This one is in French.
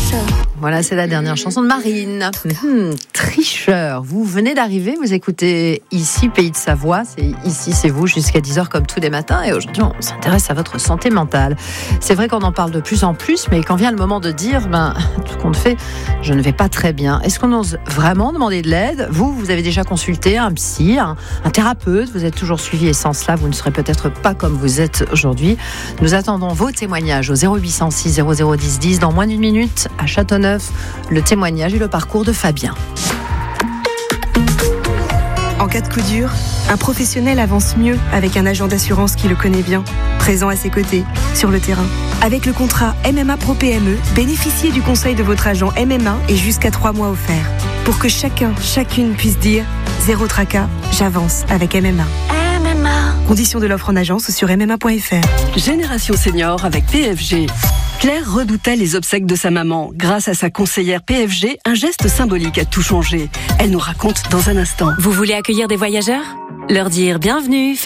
Voilà, c'est la dernière chanson de Marine. Tricheur, vous venez d'arriver, vous écoutez ici Pays de Savoie, c'est vous jusqu'à 10h comme tous les matins, et aujourd'hui on s'intéresse à votre santé mentale. C'est vrai qu'on en parle de plus en plus, mais quand vient le moment de dire, tout compte fait, je ne vais pas très bien. Est-ce qu'on ose vraiment demander de l'aide ? Vous avez déjà consulté un psy, un thérapeute, vous êtes toujours suivi, et sans cela, vous ne serez peut-être pas comme vous êtes aujourd'hui. Nous attendons vos témoignages au 0806 0010 10 dans moins d'une minute à Châteauneuf. Le témoignage et le parcours de Fabien. En cas de coup dur, un professionnel avance mieux avec un agent d'assurance qui le connaît bien, présent à ses côtés, sur le terrain. Avec le contrat MMA Pro PME, bénéficiez du conseil de votre agent MMA et jusqu'à 3 mois offerts. Pour que chacune puisse dire « Zéro tracas, j'avance avec MMA ». Conditions de l'offre en agence sur mma.fr. Génération Senior avec PFG. Claire redoutait les obsèques de sa maman. Grâce à sa conseillère PFG, un geste symbolique a tout changé. Elle nous raconte dans un instant. Vous voulez accueillir des voyageurs ? Leur dire bienvenue,